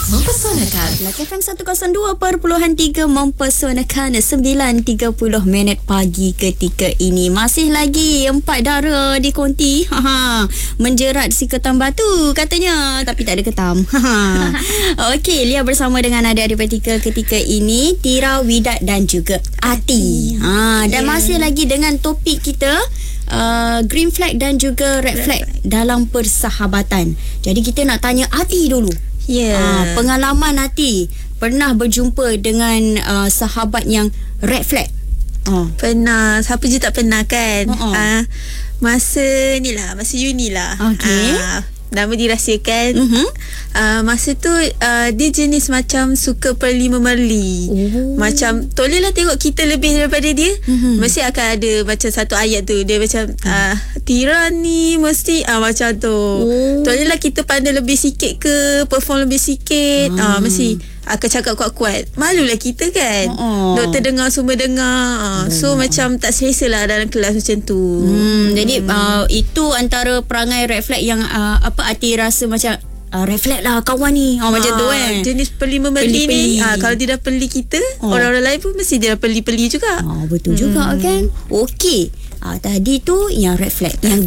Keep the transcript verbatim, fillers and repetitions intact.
mempesonakan. Laki F M seratus dua perpuluhan tiga mempesonakan sembilan tiga puluh minit pagi ketika ini. Masih lagi empat dara di konti. Ha, menjerat si ketam batu katanya, tapi tak ada ketam. Okey, Lia bersama dengan adik-adik praktikal ketika ini, Tira, Widat dan juga Ati. Ha, dan yeah. masih lagi dengan topik kita Uh, green flag dan juga red flag dalam persahabatan. Jadi kita nak tanya Ati dulu. Ya. Yeah. Uh, pengalaman Ati pernah berjumpa dengan uh, sahabat yang red flag? Uh. Pernah. Siapa je tak pernah kan? Uh-uh. Uh, masa ni lah, masa uni lah. Okay. Uh, nama dirahsiakan. Uh-huh. Uh, masa tu uh, dia jenis macam suka perli memerli. Oh. Macam tolonglah tengok kita lebih daripada dia. Uh-huh. Mesti akan ada macam satu ayat tu. Dia macam uh, Tira ni mesti uh, macam tu. Oh. Tolonglah kita pandai lebih sikit ke, perform lebih sikit. Uh. Uh, mesti akan cakap kuat-kuat. Malulah kita kan. Uh-uh. Doktor dengar, semua dengar. Uh, so uh. macam tak selesa lah dalam kelas macam tu. Hmm, jadi uh, itu antara perangai red flag yang uh, apa Ati rasa macam Uh, reflect lah kawan ni. Oh, macam tu kan. Jenis peli memerli ni. Uh, kalau dia dah peli kita, oh. orang-orang lain pun mesti dia dah peli-peli juga. Oh, betul hmm. juga kan. Okey. Uh, tadi tu yang red flag. Yang